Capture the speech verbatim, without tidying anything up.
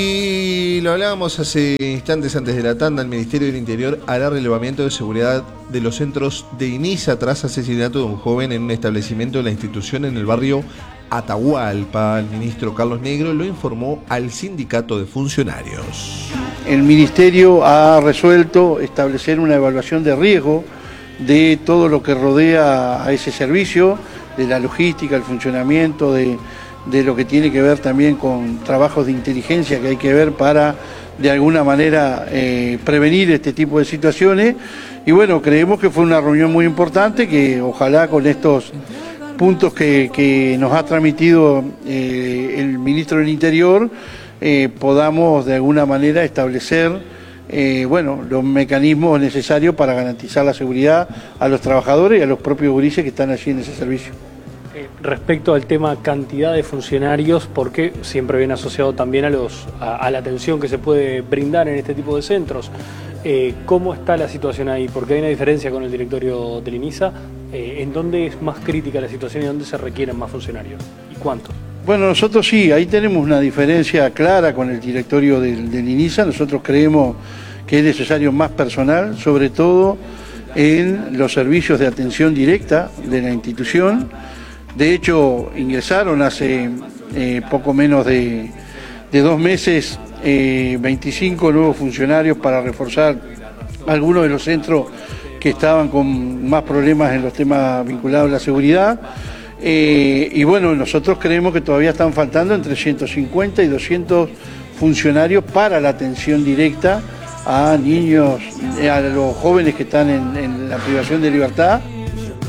Y lo hablábamos hace instantes antes de la tanda, el Ministerio del Interior hará relevamiento de seguridad de los centros de INISA tras asesinato de un joven en un establecimiento de la institución en el barrio Atahualpa. El ministro Carlos Negro lo informó al sindicato de funcionarios. El Ministerio ha resuelto establecer una evaluación de riesgo de todo lo que rodea a ese servicio, de la logística, el funcionamiento, de... de lo que tiene que ver también con trabajos de inteligencia que hay que ver para de alguna manera eh, prevenir este tipo de situaciones. Y bueno, creemos que fue una reunión muy importante, que ojalá con estos puntos que, que nos ha transmitido eh, el ministro del Interior eh, podamos de alguna manera establecer eh, bueno, los mecanismos necesarios para garantizar la seguridad a los trabajadores y a los propios gurises que están allí en ese servicio. Respecto al tema cantidad de funcionarios, porque siempre viene asociado también a, los, a, a la atención que se puede brindar en este tipo de centros. Eh, ¿Cómo está la situación ahí? Porque hay una diferencia con el directorio del INISA. Eh, ¿En dónde es más crítica la situación y dónde se requieren más funcionarios? ¿Y cuántos? Bueno, nosotros sí, ahí tenemos una diferencia clara con el directorio del, del INISA. Nosotros creemos que es necesario más personal, sobre todo en los servicios de atención directa de la institución. De hecho, ingresaron hace eh, poco menos de, de dos meses eh, veinticinco nuevos funcionarios para reforzar algunos de los centros que estaban con más problemas en los temas vinculados a la seguridad. Eh, y bueno, nosotros creemos que todavía están faltando entre ciento cincuenta y doscientos funcionarios para la atención directa a niños, a los jóvenes que están en, en la privación de libertad.